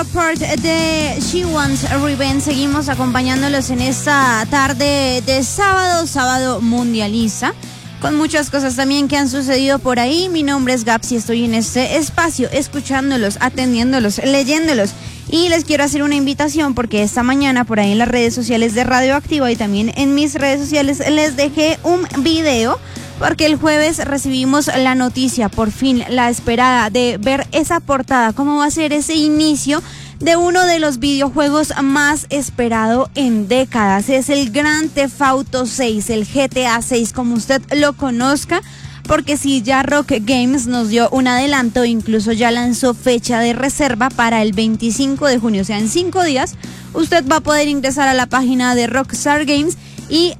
Apart de She Wants Revenge. Seguimos acompañándolos en esta tarde de sábado mundialista, con muchas cosas también que han sucedido por ahí. Mi nombre es Gaps y estoy en este espacio escuchándolos, atendiéndolos, leyéndolos. Y les quiero hacer una invitación porque esta mañana por ahí en las redes sociales de Radioactiva y también en mis redes sociales les dejé un video, porque el jueves recibimos la noticia, por fin, la esperada, de ver esa portada, cómo va a ser ese inicio de uno de los videojuegos más esperado en décadas. Es el Grand Theft Auto 6, el GTA 6, como usted lo conozca, porque si ya Rock Games nos dio un adelanto, incluso ya lanzó fecha de reserva para el 25 de junio, o sea, en 5 días, usted va a poder ingresar a la página de Rockstar Games y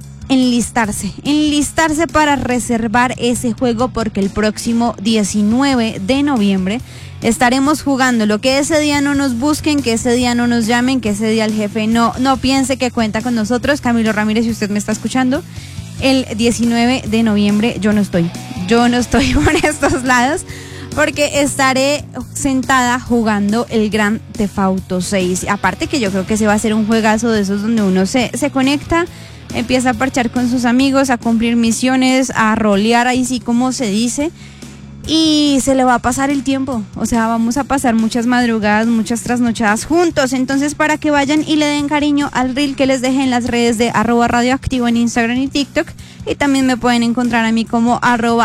enlistarse para reservar ese juego, porque el próximo 19 de noviembre estaremos jugándolo. Que ese día no nos busquen, que ese día no nos llamen, que ese día el jefe no piense que cuenta con nosotros. Camilo Ramírez, si usted me está escuchando, el 19 de noviembre yo no estoy por estos lados, porque estaré sentada jugando el Grand Theft Auto 6. Aparte que yo creo que ese va a ser un juegazo de esos donde uno se conecta, empieza a parchar con sus amigos, a cumplir misiones, a rolear, ahí sí como se dice, y se le va a pasar el tiempo. O sea, vamos a pasar muchas madrugadas, muchas trasnochadas juntos. Entonces, para que vayan y le den cariño al reel que les dejé en las redes de @radioactivo en Instagram y TikTok, y también me pueden encontrar a mí como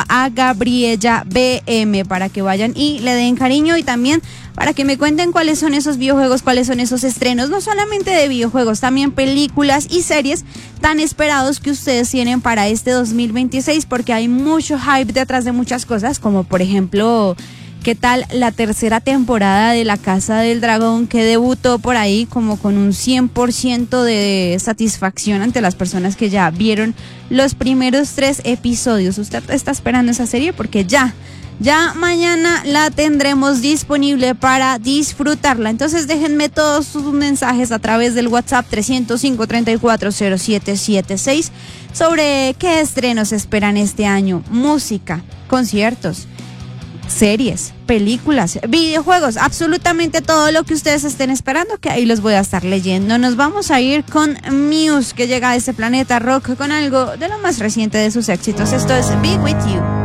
@AGabrielaBM, para que vayan y le den cariño, y también para que me cuenten cuáles son esos videojuegos, cuáles son esos estrenos, no solamente de videojuegos, también películas y series tan esperados que ustedes tienen para este 2026, porque hay mucho hype detrás de muchas cosas, como por ejemplo, ¿qué tal la tercera temporada de La Casa del Dragón, que debutó por ahí como con un 100% de satisfacción ante las personas que ya vieron los primeros 3 episodios? ¿Usted está esperando esa serie? Porque ya mañana la tendremos disponible para disfrutarla. Entonces déjenme todos sus mensajes a través del WhatsApp 305-340776 sobre qué estrenos esperan este año: música, conciertos, series, películas, videojuegos, absolutamente todo lo que ustedes estén esperando, que ahí los voy a estar leyendo. Nos vamos a ir con Muse, que llega a este planeta rock con algo de lo más reciente de sus éxitos. Esto es Be With You.